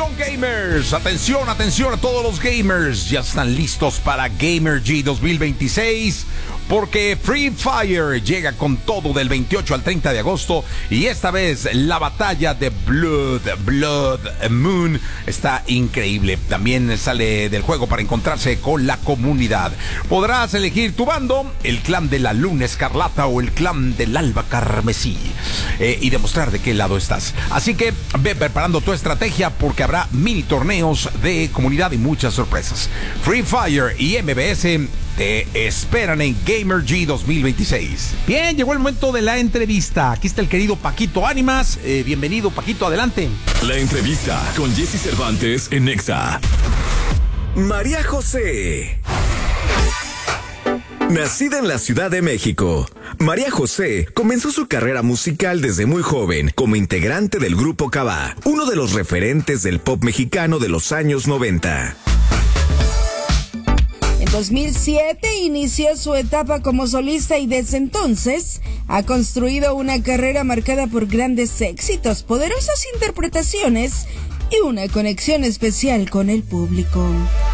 Atención gamers, atención a todos los gamers. Ya están listos para Gamer G 2026 porque Free Fire llega con todo del 28 al 30 de agosto y esta vez la batalla de Blood Moon está increíble. También sale del juego para encontrarse con la comunidad. Podrás elegir tu bando, el clan de la Luna Escarlata o el clan del Alba Carmesí, y demostrar de qué lado estás. Así que ve preparando tu estrategia porque habrá mini torneos de comunidad y muchas sorpresas. Free Fire y MBS te esperan en Gamer G 2026. Bien, llegó el momento de la entrevista. Aquí está el querido Paquito Ánimas. Bienvenido, Paquito, adelante. La entrevista con Jesse Cervantes en Nexa. María José. Nacida en la Ciudad de México, María José comenzó su carrera musical desde muy joven como integrante del grupo Cabá, uno de los referentes del pop mexicano de los años 90. En 2007 inició su etapa como solista y desde entonces ha construido una carrera marcada por grandes éxitos, poderosas interpretaciones y una conexión especial con el público.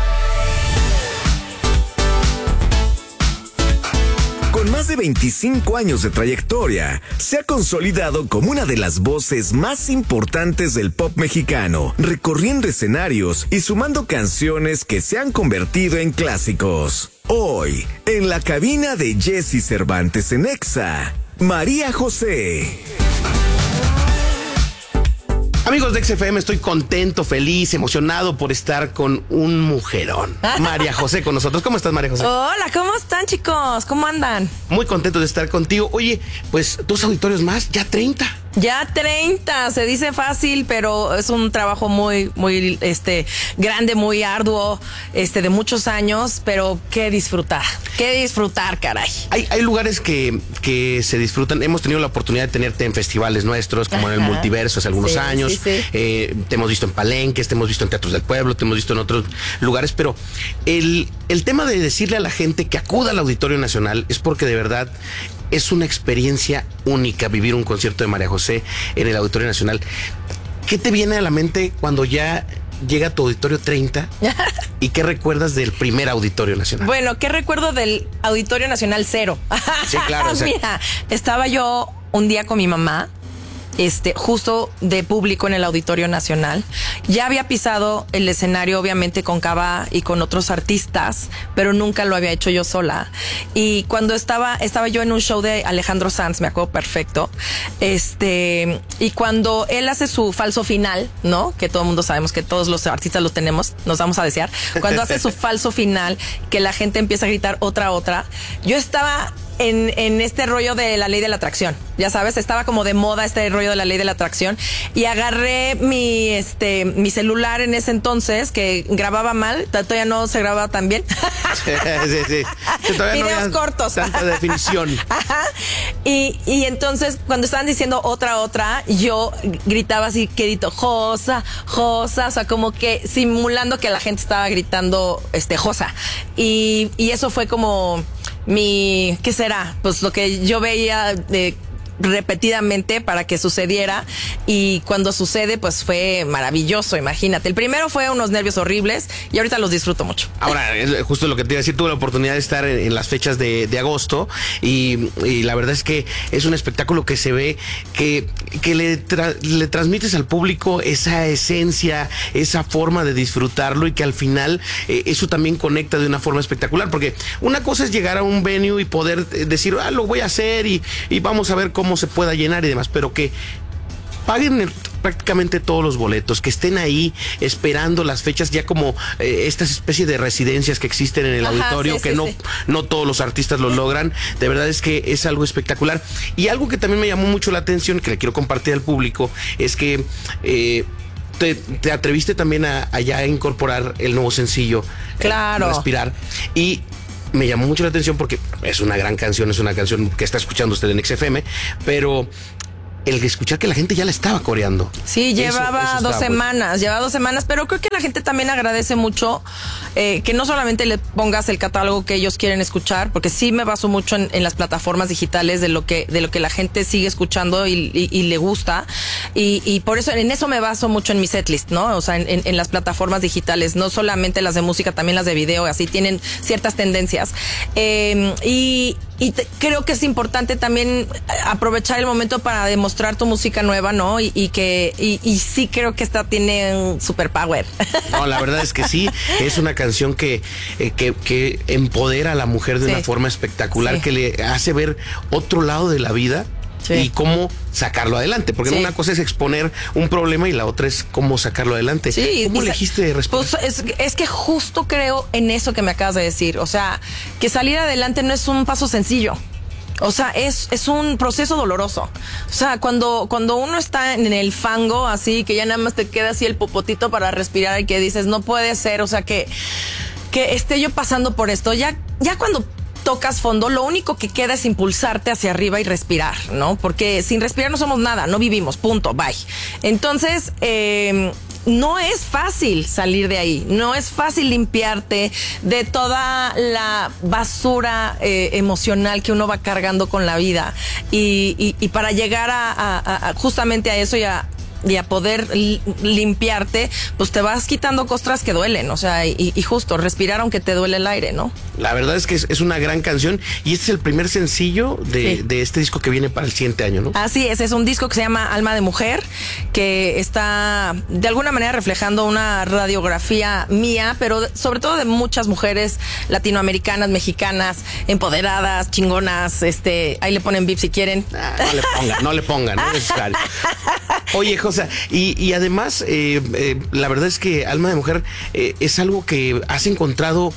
Con más de 25 años de trayectoria, se ha consolidado como una de las voces más importantes del pop mexicano, recorriendo escenarios y sumando canciones que se han convertido en clásicos. Hoy, en la cabina de Jesse Cervantes en Nexa, María José. Amigos de XFM, estoy contento, feliz, emocionado por estar con un mujerón. María José con nosotros. ¿Cómo estás, María José? Hola, ¿cómo están, chicos? ¿Cómo andan? Muy contento de estar contigo. Oye, pues 2 auditorios más, ya 30. Ya 30, se dice fácil, pero es un trabajo muy grande, muy arduo, de muchos años, pero qué disfrutar, caray. Hay lugares que se disfrutan. Hemos tenido la oportunidad de tenerte en festivales nuestros, como en el Multiverso hace algunos años. Sí. Te hemos visto en palenques, te hemos visto en teatros del pueblo, te hemos visto en otros lugares, pero el tema de decirle a la gente que acuda al Auditorio Nacional es porque de verdad es una experiencia única vivir un concierto de María José en el Auditorio Nacional. ¿Qué te viene a la mente cuando ya llega tu Auditorio 30? ¿Y qué recuerdas del primer Auditorio Nacional? Bueno, ¿qué recuerdo del Auditorio Nacional? 0. Sí, claro. Mira, estaba yo un día con mi mamá, justo de público en el Auditorio Nacional. Ya había pisado el escenario, obviamente, con Cabá y con otros artistas, pero nunca lo había hecho yo sola. Y cuando estaba yo en un show de Alejandro Sanz, me acuerdo perfecto, y cuando él hace su falso final, ¿no? Que todo el mundo sabemos que todos los artistas lo tenemos, nos vamos a desear. Cuando hace su falso final, que la gente empieza a gritar otra, yo estaba en este rollo de la ley de la atracción, ya sabes, estaba como de moda este rollo de la ley de la atracción y agarré mi celular en ese entonces que grababa mal, todavía no se grababa tan bien. Sí. Todavía videos no cortos, tanta definición. Ajá. Y entonces cuando estaban diciendo otra, yo gritaba así, quedito, Josa, o sea, como que simulando que la gente estaba gritando Josa, y eso fue como ¿qué será? Pues lo que yo veía repetidamente para que sucediera, y cuando sucede pues fue maravilloso, imagínate. El primero fue unos nervios horribles y ahorita los disfruto mucho. Ahora, es justo lo que te iba a decir, tuve la oportunidad de estar en las fechas de agosto y la verdad es que es un espectáculo que se ve que le transmites al público esa esencia, esa forma de disfrutarlo, y que al final eso también conecta de una forma espectacular, porque una cosa es llegar a un venue y poder decir, lo voy a hacer y vamos a ver cómo se pueda llenar y demás, pero que paguen prácticamente todos los boletos, que estén ahí esperando las fechas, ya como estas especies de residencias que existen en el auditorio, que no todos los artistas lo logran. De verdad es que es algo espectacular. Y algo que también me llamó mucho la atención, que le quiero compartir al público, es que te atreviste también a ya incorporar el nuevo sencillo, claro, Respirar, y me llamó mucho la atención porque es una gran canción, es una canción que está escuchando usted en XFM, pero el escuchar que la gente ya la estaba coreando. Sí, llevaba dos semanas, pero creo que la gente también agradece mucho que no solamente le pongas el catálogo que ellos quieren escuchar, porque sí me baso mucho en las plataformas digitales de lo que la gente sigue escuchando y le gusta, y por eso en eso me baso mucho en mi setlist, ¿no? O sea, en las plataformas digitales, no solamente las de música, también las de video, así tienen ciertas tendencias. Creo que es importante también aprovechar el momento para demostrar tu música nueva, ¿no? Y sí creo que esta tiene un superpower. No, la verdad es que sí, es una canción que empodera a la mujer de una forma espectacular, que le hace ver otro lado de la vida. Sí. Y cómo sacarlo adelante, porque una cosa es exponer un problema y la otra es cómo sacarlo adelante. Sí, ¿cómo elegiste responder? Pues es que justo creo en eso que me acabas de decir, o sea, que salir adelante no es un paso sencillo. O sea, es un proceso doloroso. O sea, cuando uno está en el fango, así que ya nada más te queda así el popotito para respirar y que dices, no puede ser, o sea, que esté yo pasando por esto, ya cuando tocas fondo, lo único que queda es impulsarte hacia arriba y respirar, ¿no? Porque sin respirar no somos nada, no vivimos, punto, bye. Entonces, no es fácil salir de ahí, no es fácil limpiarte de toda la basura emocional que uno va cargando con la vida y para llegar a justamente a eso y a poder limpiarte, pues te vas quitando costras que duelen, o sea, y justo respirar aunque te duele el aire, ¿no? La verdad es que es una gran canción y este es el primer sencillo de este disco que viene para el siguiente año, ¿no? Así es un disco que se llama Alma de Mujer, que está de alguna manera reflejando una radiografía mía, pero sobre todo de muchas mujeres latinoamericanas, mexicanas, empoderadas, chingonas, ahí le ponen bip si quieren. No le pongan, no es necesario. Oye, Josa, y además, la verdad es que Alma de Mujer es algo que has encontrado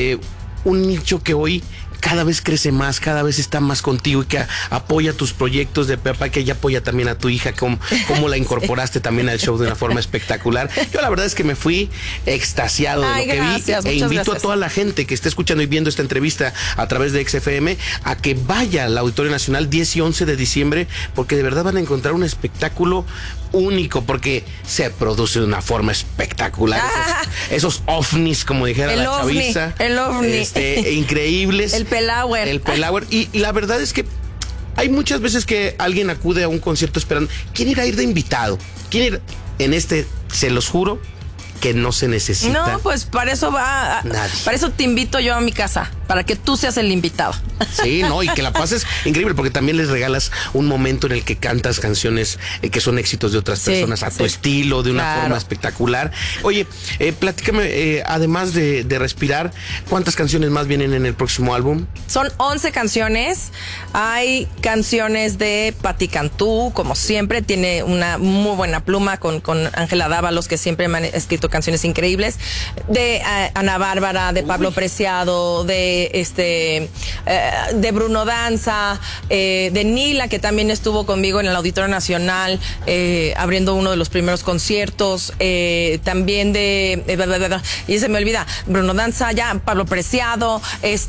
un nicho que hoy cada vez crece más, cada vez está más contigo y que apoya tus proyectos de papá, que ella apoya también a tu hija, cómo la incorporaste también al show de una forma espectacular. Yo la verdad es que me fui extasiado de lo que vi, invito a toda la gente que esté escuchando y viendo esta entrevista a través de XFM a que vaya al Auditorio Nacional 10 y 11 de diciembre, porque de verdad van a encontrar un espectáculo único, porque se produce de una forma espectacular. Esos ovnis, como dijera la chaviza. El ovni. Increíbles. El Pelauer. Y la verdad es que hay muchas veces que alguien acude a un concierto esperando, ¿quién irá a ir de invitado? ¿Quién irá? En se los juro que no se necesita. No, pues para eso nadie. Para eso te invito yo a mi casa, para que tú seas el invitado. Sí, no, y que la pases increíble, porque también les regalas un momento en el que cantas canciones que son éxitos de otras personas a tu estilo, de una forma espectacular. Oye, platícame, además de Respirar, ¿cuántas canciones más vienen en el próximo álbum? Son 11 canciones. Hay canciones de Pati Cantú, como siempre, tiene una muy buena pluma con Ángela Dávalos, que siempre me han escrito canciones increíbles, de Ana Bárbara, de Pablo Preciado, de Bruno Danza, de Nila, que también estuvo conmigo en el Auditorio Nacional abriendo uno de los primeros conciertos, también y se me olvida, Bruno Danza, ya Pablo Preciado,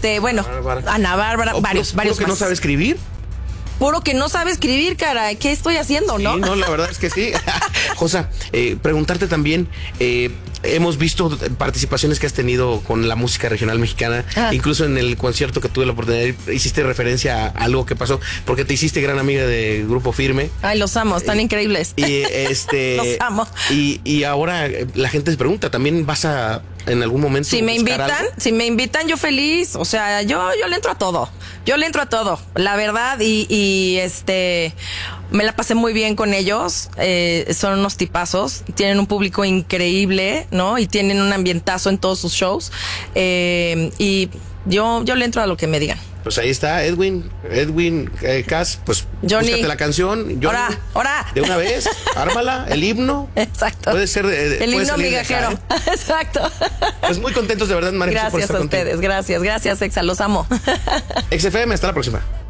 Ana Bárbara, varios que más. ¿No sabe escribir? Puro que no sabe escribir, cara. ¿Qué estoy haciendo, no? Sí, no, la verdad es que sí. Josa, preguntarte también, hemos visto participaciones que has tenido con la música regional mexicana, incluso en el concierto que tuve la oportunidad, hiciste referencia a algo que pasó, porque te hiciste gran amiga de Grupo Firme. Ay, los amo, están increíbles. Y los amo. Y ahora la gente se pregunta, ¿también vas a en algún momento? Si me invitan, yo feliz. O sea, yo le entro a todo. La verdad, y me la pasé muy bien con ellos. Son unos tipazos. Tienen un público increíble, ¿no? Y tienen un ambientazo en todos sus shows. Y yo le entro a lo que me digan. Pues ahí está, Edwin Cass, pues Johnny, búscate la canción. Ahora. De una vez, ármala, el himno. Exacto. Puede ser el himno migajero. Exacto. Pues muy contentos de verdad, María. Gracias a ustedes, gracias, Exa, los amo. XFM, hasta la próxima.